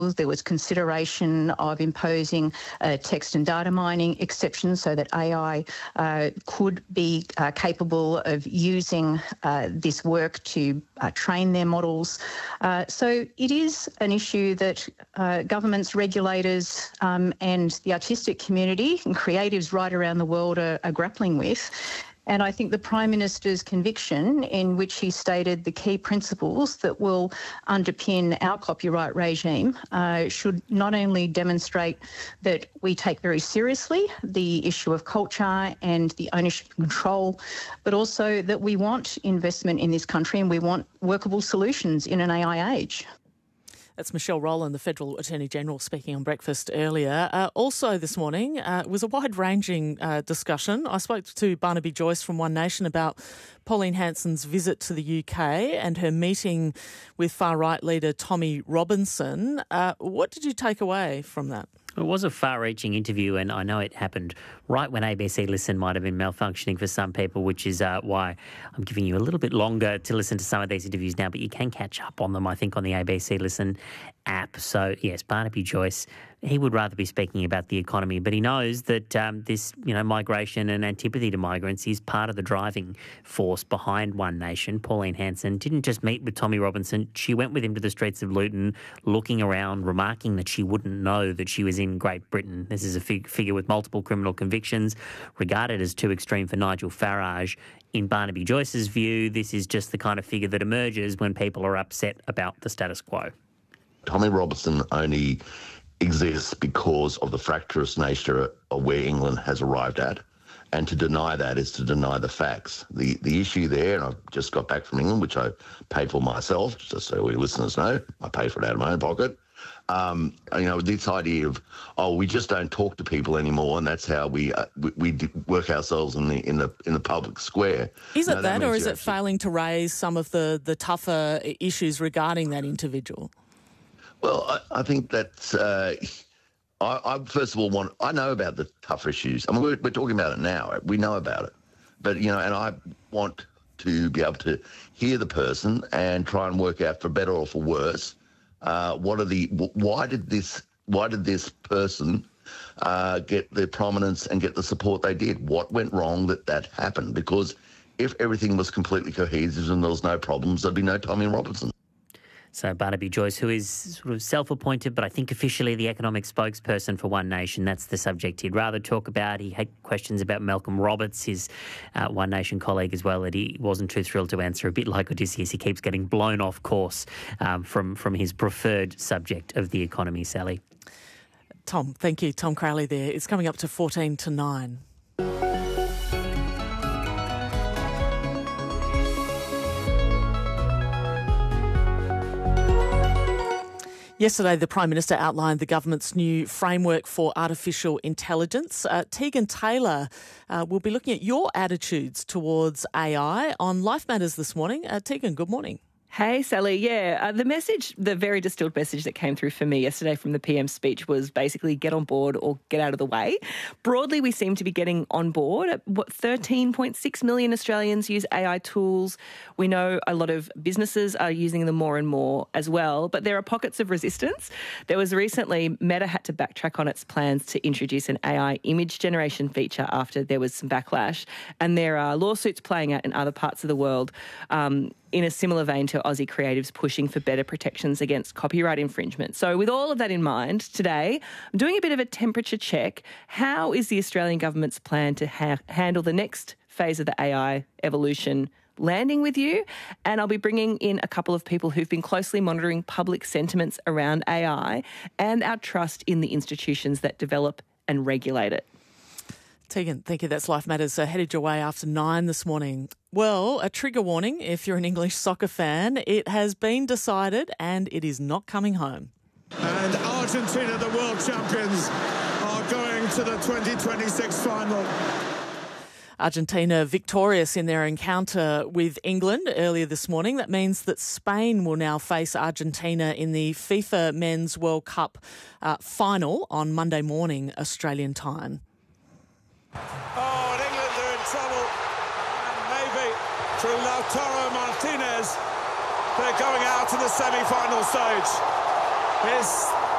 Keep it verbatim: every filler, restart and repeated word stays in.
There was consideration of imposing uh, text and data mining exceptions so that A I uh, could be uh, capable of using uh, this work to uh, train their models. Uh, so it is an issue that uh, governments, regulators um, and the artistic community and creatives right around the world are, are grappling with. And I think the Prime Minister's conviction, in which he stated the key principles that will underpin our copyright regime, uh, should not only demonstrate that we take very seriously the issue of culture and the ownership and control, but also that we want investment in this country and we want workable solutions in an A I age. That's Michelle Rowland, the Federal Attorney-General, speaking on Breakfast earlier. Uh, also this morning uh, was a wide-ranging uh, discussion. I spoke to Barnaby Joyce from One Nation about Pauline Hanson's visit to the U K and her meeting with far-right leader Tommy Robinson. Uh, what did you take away from that? It was a far-reaching interview, and I know it happened right when A B C Listen might have been malfunctioning for some people, which is uh, why I'm giving you a little bit longer to listen to some of these interviews now, but you can catch up on them, I think, on the A B C Listen app. So, yes, Barnaby Joyce, he would rather be speaking about the economy, but he knows that um, this, you know, migration and antipathy to migrants is part of the driving force behind One Nation. Pauline Hanson didn't just meet with Tommy Robinson. She went with him to the streets of Luton, looking around, remarking that she wouldn't know that she was in Great Britain. This is a fig- figure with multiple criminal convictions, regarded as too extreme for Nigel Farage. In Barnaby Joyce's view, this is just the kind of figure that emerges when people are upset about the status quo. Tommy Robinson only exists because of the fractious nature of where England has arrived at, and to deny that is to deny the facts. The the issue there, and I've just got back from England, which I paid for myself, just so your listeners know, I paid for it out of my own pocket. Um, you know, this idea of, oh, we just don't talk to people anymore, and that's how we uh, we, we work ourselves in the in the in the public square. Is it no, that, that or is it actually failing to raise some of the the tougher issues regarding that individual? Well, I, I think that uh, I, I first of all want, I know about the tough issues. I mean, we're, we're talking about it now. We know about it. But, you know, and I want to be able to hear the person and try and work out, for better or for worse, uh, what are the, why did this, why did this person uh, get the prominence and get the support they did? What went wrong that that happened? Because if everything was completely cohesive and there was no problems, there'd be no Tommy Robinson. So Barnaby Joyce, who is sort of self-appointed, but I think officially the economic spokesperson for One Nation, that's the subject he'd rather talk about. He had questions about Malcolm Roberts, his uh, One Nation colleague as well, that he wasn't too thrilled to answer. A bit like Odysseus, he keeps getting blown off course um, from, from his preferred subject of the economy, Sally. Tom, thank you. Tom Crowley there. It's coming up to fourteen to nine. Yesterday, the Prime Minister outlined the government's new framework for artificial intelligence. Uh, Tegan Taylor uh, will be looking at your attitudes towards A I on Life Matters this morning. Uh, Tegan, good morning. Hey, Sally. Yeah, uh, the message, the very distilled message that came through for me yesterday from the P M's speech was basically get on board or get out of the way. Broadly, we seem to be getting on board. What, thirteen point six million Australians use A I tools. We know a lot of businesses are using them more and more as well, but there are pockets of resistance. There was recently, Meta had to backtrack on its plans to introduce an A I image generation feature after there was some backlash, and there are lawsuits playing out in other parts of the world um, in a similar vein to Aussie creatives pushing for better protections against copyright infringement. So with all of that in mind, today I'm doing a bit of a temperature check. How is the Australian government's plan to ha- handle the next phase of the A I evolution landing with you? And I'll be bringing in a couple of people who've been closely monitoring public sentiments around A I and our trust in the institutions that develop and regulate it. Tegan, thank you. That's Life Matters. Uh, headed your way after nine this morning. Well, a trigger warning if you're an English soccer fan. It has been decided and it is not coming home. And Argentina, the world champions, are going to the twenty twenty-six final. Argentina victorious in their encounter with England earlier this morning. That means that Spain will now face Argentina in the FIFA Men's World Cup uh, final on Monday morning, Australian time. Oh, and England are in trouble. And maybe through Lautaro Martinez, they're going out to the semi-final stage. It's